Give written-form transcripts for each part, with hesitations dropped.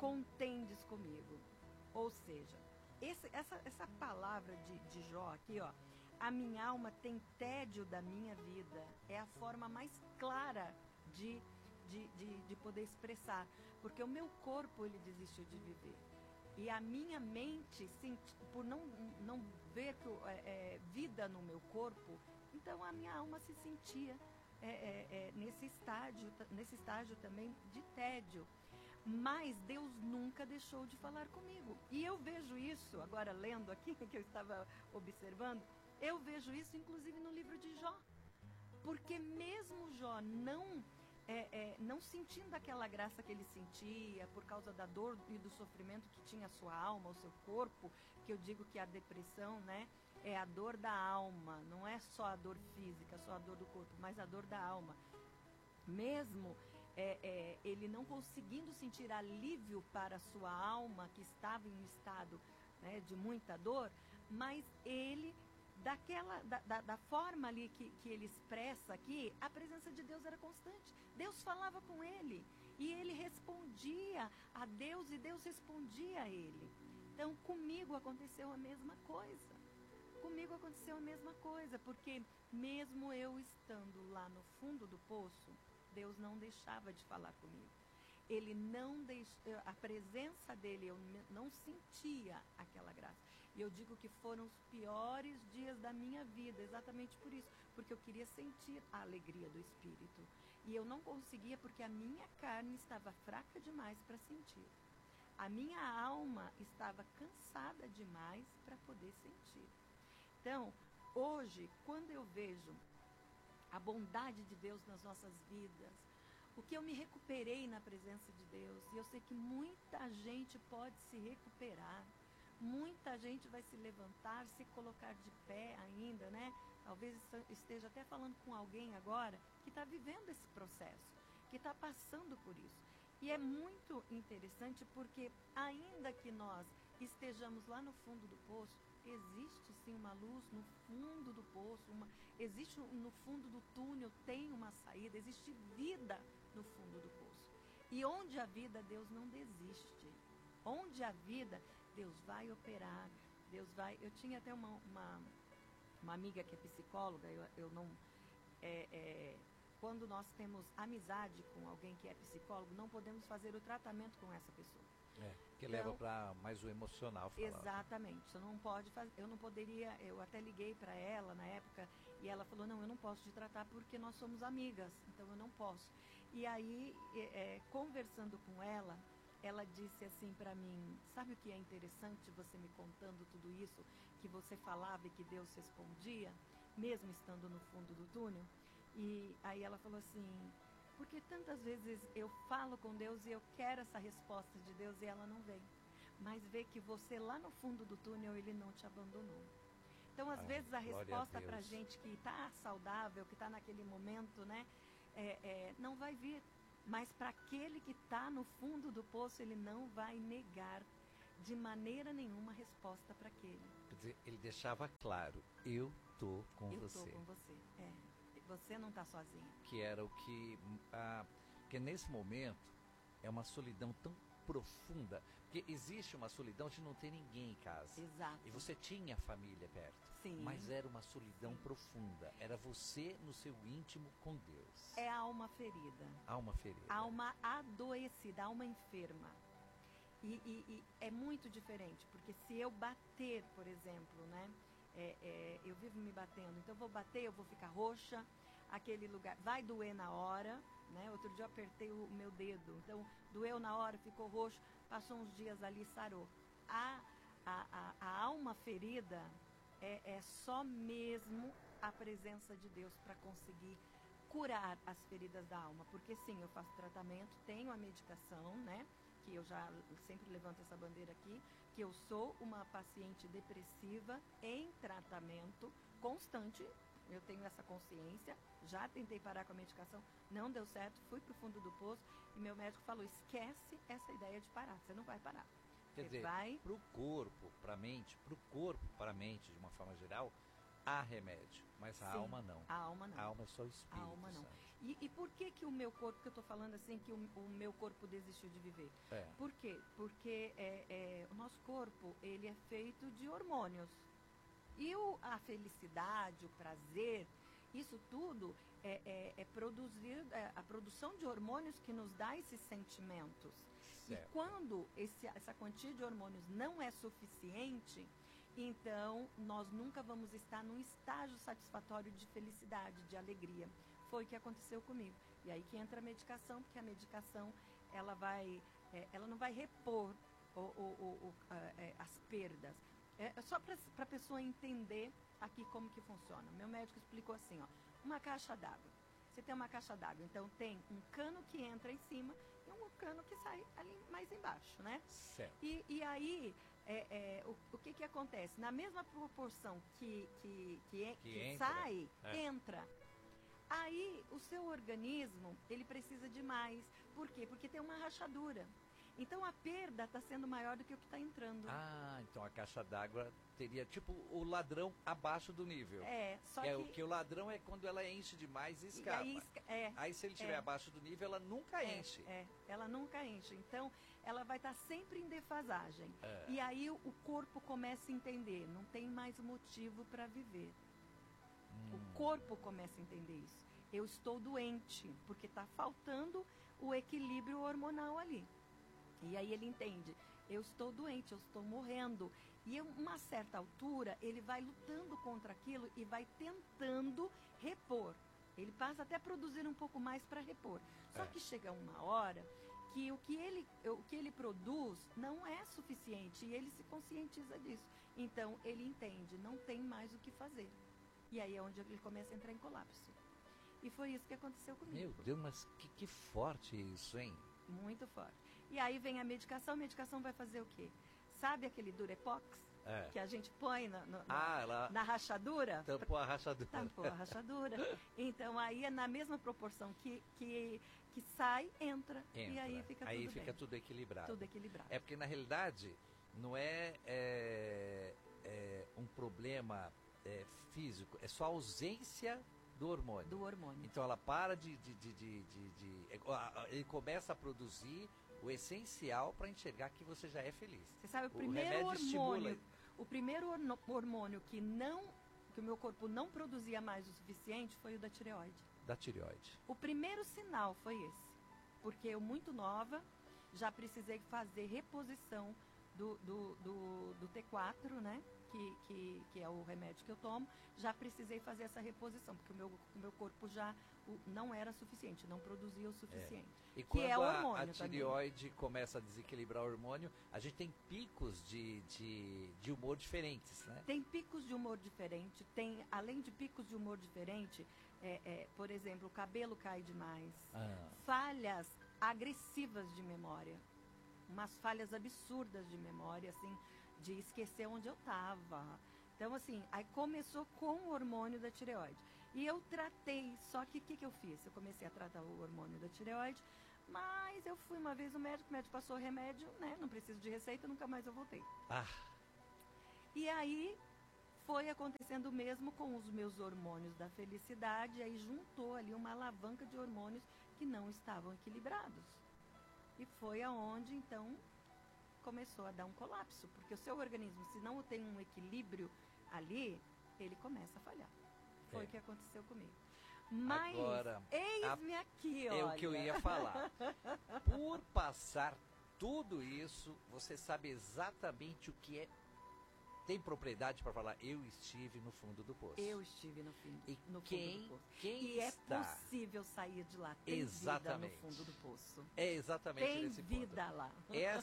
contendes comigo. Ou seja, essa palavra de Jó aqui, ó, a minha alma tem tédio da minha vida, é a forma mais clara de poder expressar, porque o meu corpo ele desistiu de viver. E a minha mente, por não ver vida no meu corpo, então a minha alma se sentia nesse estágio também de tédio. Mas Deus nunca deixou de falar comigo. E eu vejo isso, agora lendo aqui, que eu estava observando, eu vejo isso inclusive no livro de Jó. Porque mesmo Jó não sentindo aquela graça que ele sentia por causa da dor e do sofrimento que tinha a sua alma, o seu corpo, que eu digo que a depressão, né, é a dor da alma, não é só a dor física, só a dor do corpo, mas a dor da alma. Mesmo ele não conseguindo sentir alívio para a sua alma, que estava em um estado, né, de muita dor, mas ele, da forma ali que ele expressa aqui, a presença de Deus era constante. Deus falava com ele e ele respondia a Deus e Deus respondia a ele. Então comigo aconteceu a mesma coisa. Comigo aconteceu a mesma coisa, porque mesmo eu estando lá no fundo do poço, Deus não deixava de falar comigo. Ele não a presença dele, eu não sentia aquela graça. E eu digo que foram os piores dias da minha vida, exatamente por isso, porque eu queria sentir a alegria do Espírito. E eu não conseguia porque a minha carne estava fraca demais para sentir. A minha alma estava cansada demais para poder sentir. Então, hoje, quando eu vejo a bondade de Deus nas nossas vidas, o que eu me recuperei na presença de Deus, e eu sei que muita gente pode se recuperar, muita gente vai se levantar, se colocar de pé ainda, né? Talvez esteja até falando com alguém agora que está vivendo esse processo, que está passando por isso. E é muito interessante porque ainda que nós estejamos lá no fundo do poço, existe sim uma luz no fundo do poço, existe no fundo do túnel, tem uma saída, existe vida no fundo do poço. E onde há vida, Deus não desiste. Onde há vida, Deus vai operar, Deus vai... Eu tinha até uma amiga que é psicóloga, quando nós temos amizade com alguém que é psicólogo, não podemos fazer o tratamento com essa pessoa. Que leva para mais o emocional. Exatamente, você não pode fazer, eu não poderia, eu até liguei para ela na época e ela falou, não, eu não posso te tratar porque nós somos amigas, então eu não posso. E aí, conversando com ela disse assim para mim, sabe o que é interessante você me contando tudo isso, que você falava e que Deus respondia, mesmo estando no fundo do túnel? E aí ela falou assim, porque tantas vezes eu falo com Deus e eu quero essa resposta de Deus e ela não vem. Mas vê que você lá no fundo do túnel, ele não te abandonou. Então, às vezes, a resposta para a gente que está saudável, que está naquele momento, né, não vai vir. Mas para aquele que está no fundo do poço, ele não vai negar de maneira nenhuma a resposta para aquele. Quer dizer, ele deixava claro, eu estou com você. Eu estou com você, Você não está sozinho. Que era o que... que nesse momento é uma solidão tão profunda. Porque existe uma solidão de não ter ninguém em casa. Exato. E você tinha a família perto. Sim. Mas era uma solidão profunda. Era você no seu íntimo com Deus. É a alma ferida. Alma ferida. Alma adoecida, alma enferma. E é muito diferente, porque se eu bater, por exemplo, né? Eu vivo me batendo, então eu vou bater, eu vou ficar roxa, aquele lugar vai doer na hora, né? Outro dia eu apertei o meu dedo, então doeu na hora, ficou roxo, passou uns dias ali, sarou. A alma ferida é só mesmo a presença de Deus para conseguir curar as feridas da alma, porque sim, eu faço tratamento, tenho a medicação, né? Que eu já sempre levanto essa bandeira aqui, que eu sou uma paciente depressiva em tratamento constante, eu tenho essa consciência, já tentei parar com a medicação, não deu certo, fui para o fundo do poço e meu médico falou, esquece essa ideia de parar, você não vai parar. Quer dizer, para o corpo, para a mente, de uma forma geral, há remédio, mas a Sim, alma não. A alma não. A alma é só o Espírito A alma não. Santo. E por que que o meu corpo, que eu estou falando assim, que o meu corpo desistiu de viver? É. Por quê? Porque o nosso corpo, ele é feito de hormônios. E a felicidade, o prazer, isso tudo é produzir, a produção de hormônios que nos dá esses sentimentos. Certo. E quando essa quantia de hormônios não é suficiente, então nós nunca vamos estar num estágio satisfatório de felicidade, de alegria. Foi o que aconteceu comigo. E aí que entra a medicação, porque a medicação ela não vai repor as perdas. É só para a pessoa entender aqui como que funciona. Meu médico explicou assim, ó, uma caixa d'água. Você tem uma caixa d'água, então tem um cano que entra em cima e um cano que sai ali mais embaixo, né? Certo. E aí, o que acontece? Na mesma proporção que entra, sai, entra. Aí, o seu organismo, ele precisa de mais. Por quê? Porque tem uma rachadura. Então, a perda está sendo maior do que o que está entrando. Ah, então a caixa d'água teria tipo o ladrão abaixo do nível. Só que o ladrão é quando ela enche demais e escapa. Aí se ele estiver abaixo do nível, ela nunca enche. Ela nunca enche. Então, ela vai estar sempre em defasagem. E aí o corpo começa a entender, não tem mais motivo para viver. O corpo começa a entender isso. Eu estou doente, porque está faltando o equilíbrio hormonal ali. E aí ele entende, eu estou doente, eu estou morrendo. E a uma certa altura, ele vai lutando contra aquilo e vai tentando repor. Ele passa até a produzir um pouco mais para repor. Só que chega uma hora que o que ele produz não é suficiente e ele se conscientiza disso. Então, ele entende, não tem mais o que fazer. E aí é onde ele começa a entrar em colapso. E foi isso que aconteceu comigo. Meu Deus, mas que forte isso, hein? Muito forte. E aí vem a medicação vai fazer o quê? Sabe aquele Durepox? Que a gente põe na rachadura? Tampou a rachadura. Tampou a rachadura. Então aí é na mesma proporção que sai, entra. E aí fica tudo bem. Aí fica tudo equilibrado. Tudo equilibrado. É porque na realidade não é um problema físico, é só a ausência do hormônio. Do hormônio. Então ela para ele começa a produzir o essencial para enxergar que você já é feliz. Você sabe, o primeiro hormônio que o meu corpo não produzia mais o suficiente foi o da tireoide. Da tireoide. O primeiro sinal foi esse. Porque eu, muito nova, já precisei fazer reposição do T4, né? Que é o remédio que eu tomo, já precisei fazer essa reposição, porque o meu corpo já não era suficiente, não produzia o suficiente. E quando é a tireoide começa a desequilibrar o hormônio, a gente tem picos de humor diferentes, né? Tem picos de humor diferente, além de picos de humor diferente, por exemplo, o cabelo cai demais, falhas agressivas de memória, umas falhas absurdas de memória, assim, de esquecer onde eu estava. Então, assim, aí começou com o hormônio da tireoide. E eu tratei, só que o que eu fiz? Eu comecei a tratar o hormônio da tireoide, mas eu fui uma vez no médico, o médico passou o remédio, né? Não preciso de receita, nunca mais eu voltei. E aí foi acontecendo o mesmo com os meus hormônios da felicidade, aí juntou ali uma alavanca de hormônios que não estavam equilibrados. E foi aonde, então, começou a dar um colapso, porque o seu organismo, se não tem um equilíbrio ali, ele começa a falhar. Foi o que aconteceu comigo. Mas, agora, eis-me aqui, olha. É o que eu ia falar. Por passar tudo isso, você sabe exatamente o que é. Tem propriedade para falar, eu estive no fundo do poço. Eu estive no fundo do poço. Quem está? É possível sair de lá. Tem exatamente. vida no fundo do poço. É exatamente tem nesse vida ponto. Lá.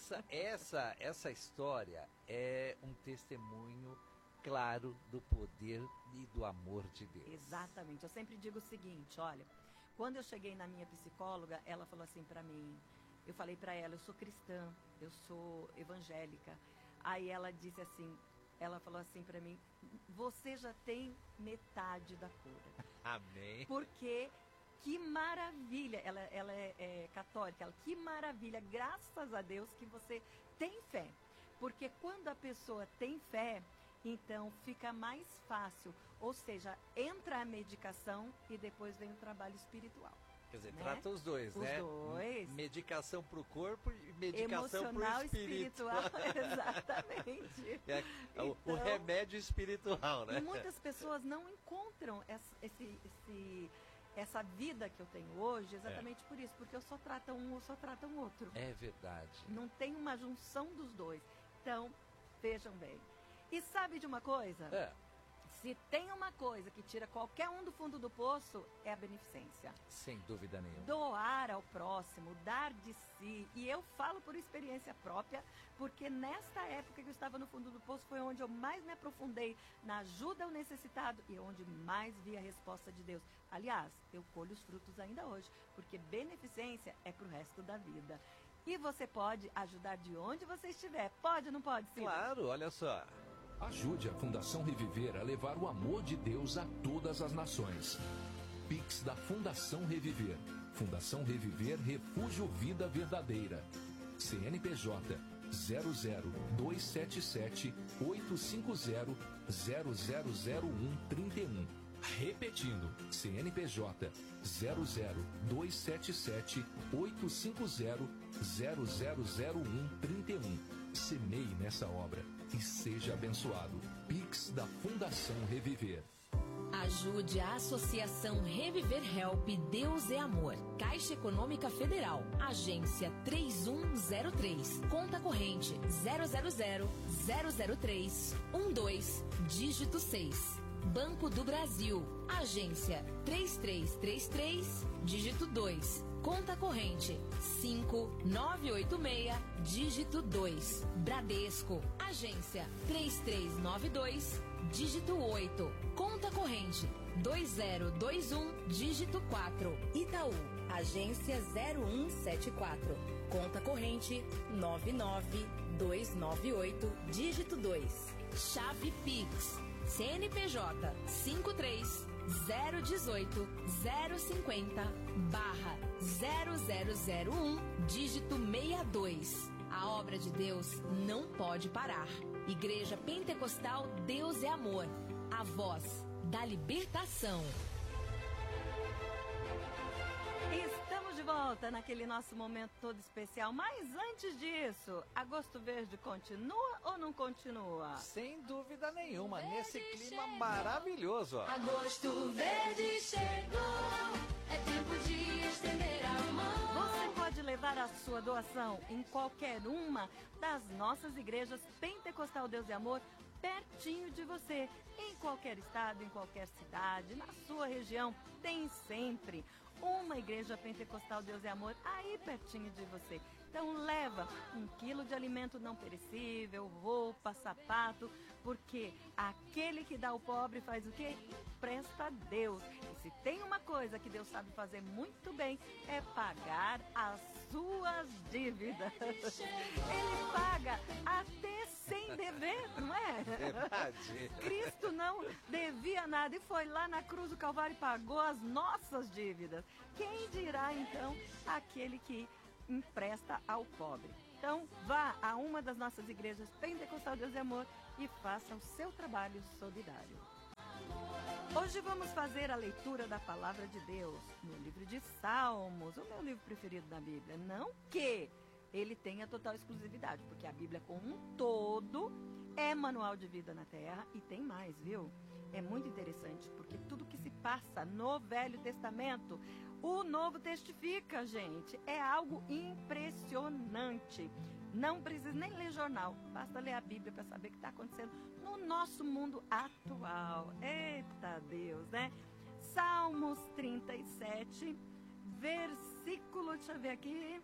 Essa história é um testemunho claro do poder e do amor de Deus. Exatamente. Eu sempre digo o seguinte, olha, quando eu cheguei na minha psicóloga, ela falou assim para mim, eu falei para ela, eu sou cristã, eu sou evangélica. Aí ela disse assim, ela falou assim para mim, você já tem metade da cura. Amém. Porque que maravilha, ela é católica, que maravilha, graças a Deus que você tem fé. Porque quando a pessoa tem fé, Então fica mais fácil. Ou seja, entra a medicação e depois vem o trabalho espiritual. Quer dizer, né? trata os dois, né? Os dois. Medicação para o corpo e medicação para Emocional o espírito. espiritual, exatamente. O remédio espiritual, né? E muitas pessoas não encontram essa vida que eu tenho hoje exatamente por isso, porque eu só trato um ou só trata um outro. É verdade. Não tem uma junção dos dois. Então, vejam bem. E sabe de uma coisa? Se tem uma coisa que tira qualquer um do fundo do poço, é a beneficência. Sem dúvida nenhuma. Doar ao próximo, dar de si. E eu falo por experiência própria, porque nesta época que eu estava no fundo do poço foi onde eu mais me aprofundei na ajuda ao necessitado e onde mais vi a resposta de Deus. Aliás, eu colho os frutos ainda hoje, porque beneficência é pro resto da vida. E você pode ajudar de onde você estiver. Pode ou não pode, Cida? Claro, olha só. Ajude a Fundação Reviver a levar o amor de Deus a todas as nações. Pix da Fundação Reviver. Fundação Reviver Refúgio Vida Verdadeira. CNPJ 00277 850 0001 31. Repetindo, CNPJ 00277 850 0001 31. Semeie nessa obra e seja abençoado. Pix da Fundação Reviver. Ajude a Associação Reviver Help Deus é Amor. Caixa Econômica Federal. Agência 3103. Conta corrente 000-003-12, dígito 6. Banco do Brasil. Agência 3333, dígito 2. Conta corrente 5986, dígito 2. Bradesco. Agência 3392, dígito 8. Conta corrente 2021, dígito 4. Itaú. Agência 0174. Conta corrente 99298, dígito 2. Chave Pix. CNPJ 53 018 050 barra 0001, dígito 62. A obra de Deus não pode parar. Igreja Pentecostal Deus é Amor. A voz da libertação. Estamos de volta naquele nosso momento todo especial. Mas antes disso, Agosto Verde continua ou não continua? Sem dúvida nenhuma, nesse clima maravilhoso. Ó. Agosto Verde chegou, é tempo de estender a mão. Você pode levar a sua doação em qualquer uma das nossas igrejas Pentecostal Deus e Amor, pertinho de você. Em qualquer estado, em qualquer cidade, na sua região, tem sempre uma igreja Pentecostal Deus é Amor aí pertinho de você. Então leva 1 quilo de alimento não perecível, roupa, sapato, porque aquele que dá ao pobre faz o quê? Empresta a Deus. E se tem uma coisa que Deus sabe fazer muito bem, é pagar as suas dívidas. Ele paga até sem dever, não é? Verdade. Cristo não devia nada e foi lá na cruz do Calvário e pagou as nossas dívidas. Quem dirá, então, aquele que empresta ao pobre? Então, vá a uma das nossas igrejas Pentecostal Deus e Amor e faça o seu trabalho solidário. Hoje vamos fazer a leitura da Palavra de Deus no livro de Salmos, o meu livro preferido da Bíblia. Não que ele tenha total exclusividade, porque a Bíblia como um todo é manual de vida na Terra e tem mais, viu? É muito interessante, porque tudo que se passa no Velho Testamento, o Novo testifica, gente. É algo impressionante. Não precisa nem ler jornal, basta ler a Bíblia para saber o que está acontecendo no nosso mundo atual. Eita Deus, né? Salmos 37, versículo, deixa eu ver aqui.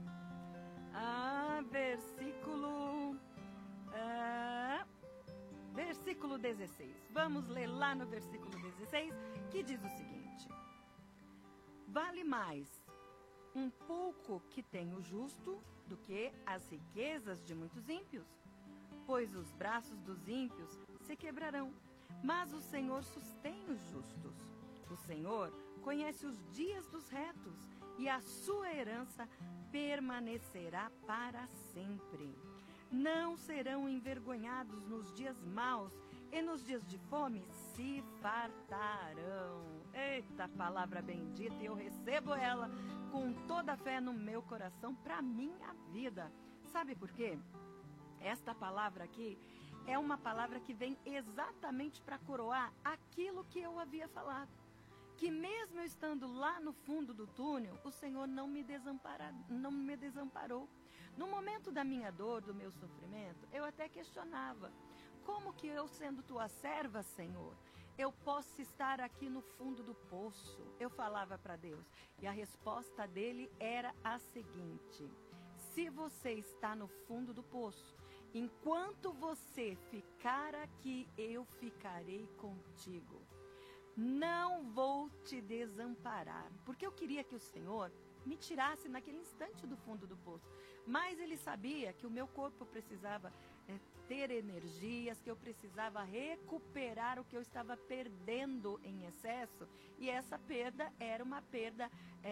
Versículo 16. Vamos ler lá no versículo 16, que diz o seguinte: vale mais um pouco que tem o justo do que as riquezas de muitos ímpios, pois os braços dos ímpios se quebrarão, mas o Senhor sustém os justos. O Senhor conhece os dias dos retos e a sua herança permanecerá para sempre. não serão envergonhados nos dias maus, e nos dias de fome se fartarão. Eita, palavra bendita, e eu recebo ela com toda a fé no meu coração para minha vida. Sabe por quê? Esta palavra aqui é uma palavra que vem exatamente para coroar aquilo que eu havia falado. Que mesmo eu estando lá no fundo do túnel, o Senhor não me desamparou. No momento da minha dor, do meu sofrimento, eu até questionava. Como que eu, sendo tua serva, Senhor, eu posso estar aqui no fundo do poço? Eu falava para Deus. E a resposta dele era a seguinte: se você está no fundo do poço, enquanto você ficar aqui, eu ficarei contigo. Não vou te desamparar. Porque eu queria que o Senhor me tirasse naquele instante do fundo do poço. Mas ele sabia que o meu corpo precisava ter energias, que eu precisava recuperar o que eu estava perdendo em excesso. E essa perda era uma perda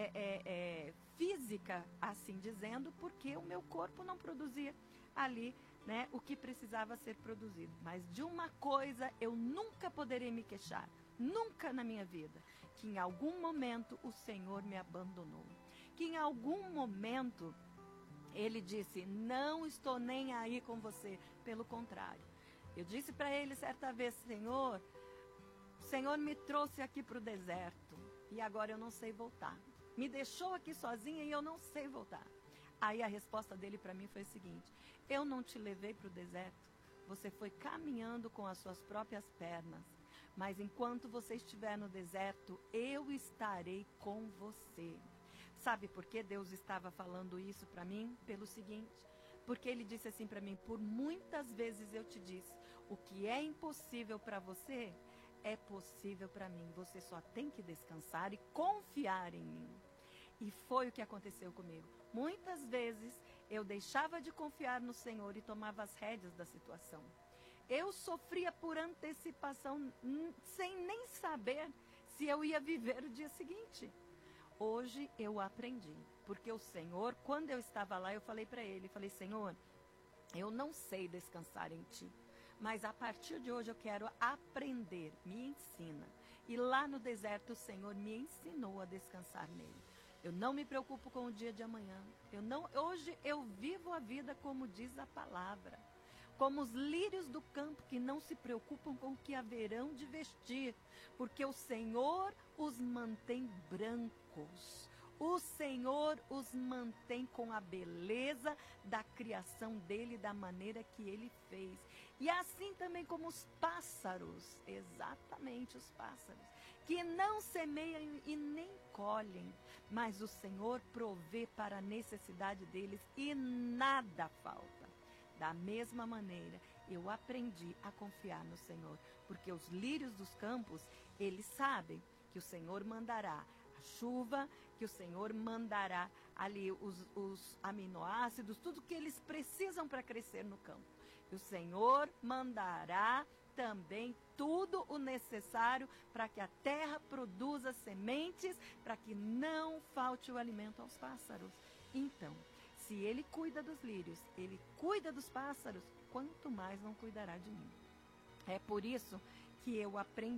física, assim dizendo, porque o meu corpo não produzia ali, né, o que precisava ser produzido. Mas de uma coisa eu nunca poderei me queixar, nunca na minha vida, que em algum momento o Senhor me abandonou. Que em algum momento ele disse, não estou nem aí com você. Pelo contrário, eu disse para ele certa vez, Senhor, o Senhor me trouxe aqui para o deserto e agora eu não sei voltar. Me deixou aqui sozinha e eu não sei voltar. Aí a resposta dele para mim foi a seguinte: eu não te levei para o deserto, você foi caminhando com as suas próprias pernas. Mas enquanto você estiver no deserto, eu estarei com você. Sabe por que Deus estava falando isso para mim? Pelo seguinte, porque ele disse assim para mim, por muitas vezes eu te disse, o que é impossível para você, é possível para mim. Você só tem que descansar e confiar em mim. E foi o que aconteceu comigo. Muitas vezes eu deixava de confiar no Senhor e tomava as rédeas da situação. Eu sofria por antecipação, sem nem saber se eu ia viver o dia seguinte. Hoje eu aprendi, porque o Senhor, quando eu estava lá, eu falei para ele, Senhor, eu não sei descansar em Ti, mas a partir de hoje eu quero aprender, me ensina. E lá no deserto o Senhor me ensinou a descansar nele. Eu não me preocupo com o dia de amanhã. Hoje eu vivo a vida como diz a palavra. Como os lírios do campo que não se preocupam com o que haverão de vestir, porque o Senhor os mantém brancos. O Senhor os mantém com a beleza da criação dele, da maneira que ele fez. E assim também como os pássaros, exatamente os pássaros, que não semeiam e nem colhem, mas o Senhor provê para a necessidade deles e nada falta. Da mesma maneira, eu aprendi a confiar no Senhor, porque os lírios dos campos, eles sabem que o Senhor mandará a chuva, que o Senhor mandará ali os aminoácidos, tudo que eles precisam para crescer no campo. E o Senhor mandará também tudo o necessário para que a terra produza sementes, para que não falte o alimento aos pássaros. Então, se ele cuida dos lírios, ele cuida dos pássaros, quanto mais não cuidará de mim. É por isso que eu aprendi